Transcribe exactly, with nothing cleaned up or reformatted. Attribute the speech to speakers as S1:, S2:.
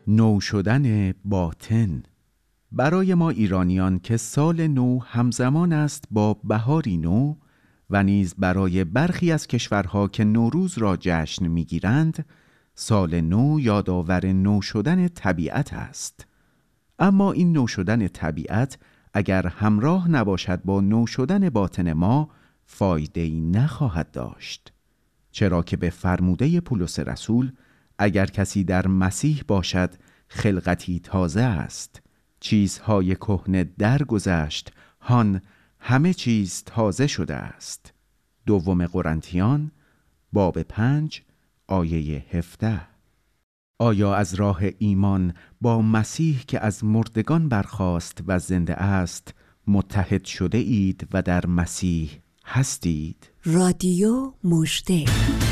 S1: نو شدن باطن. برای ما ایرانیان که سال نو همزمان است با بهاری نو و نیز برای برخی از کشورها که نوروز را جشن می‌گیرند، سال نو یادآور نو شدن طبیعت است. اما این نو شدن طبیعت اگر همراه نباشد با نو شدن باطن ما، فایده‌ای نخواهد داشت، چرا که به فرموده پولس رسول اگر کسی در مسیح باشد خلقتی تازه است، چیزهای کهنه درگذشت، هان همه چیز تازه شده است. دوم قرنتیان باب پنج آیه هفده. آیا از راه ایمان با مسیح که از مردگان برخاست و زنده است متحد شده اید و در مسیح هستید؟
S2: رادیو مژده.